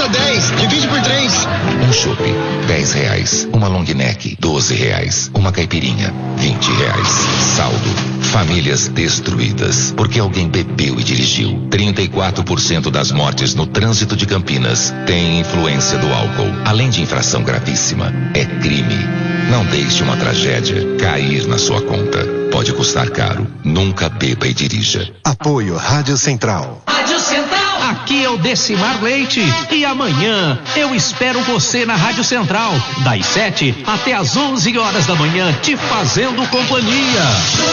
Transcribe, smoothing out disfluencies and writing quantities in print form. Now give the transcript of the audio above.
Custa 10. Divide por 3. Um chopp, R$10. Uma long neck, R$12. Uma caipirinha, R$20. Saldo. Famílias destruídas porque alguém bebeu e dirigiu. 34% das mortes no trânsito de Campinas têm influência do álcool. Além de infração gravíssima, é crime. Não deixe uma tragédia cair na sua conta. Pode custar caro. Nunca beba e dirija. Apoio Rádio Central. Rádio Central. Aqui é o Decimar Leite. E amanhã eu espero você na Rádio Central, das 7 até as 11 horas da manhã, te fazendo companhia.